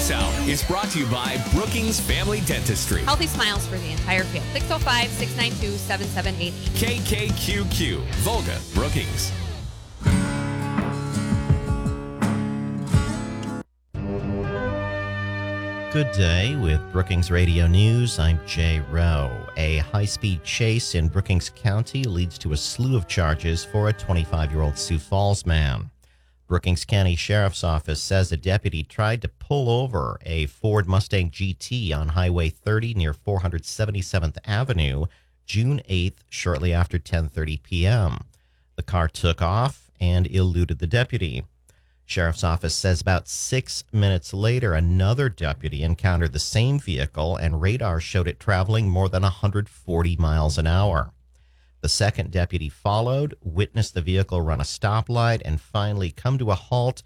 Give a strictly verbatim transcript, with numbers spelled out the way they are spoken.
This hour is brought to you by Brookings Family Dentistry. Healthy smiles for the entire family. six oh five, six nine two, seven seven eight eight. K K Q Q, Volga, Brookings. Good day with Brookings Radio News. I'm Jay Rowe. A high-speed chase in Brookings County leads to a slew of charges for a twenty-five-year-old Sioux Falls man. Brookings County Sheriff's Office says a deputy tried to pull over a Ford Mustang G T on Highway thirty near four hundred seventy-seventh Avenue, June eighth, shortly after ten thirty p.m. The car took off and eluded the deputy. Sheriff's Office says about six minutes later, another deputy encountered the same vehicle and radar showed it traveling more than one hundred forty miles an hour. The second deputy followed, witnessed the vehicle run a stoplight, and finally come to a halt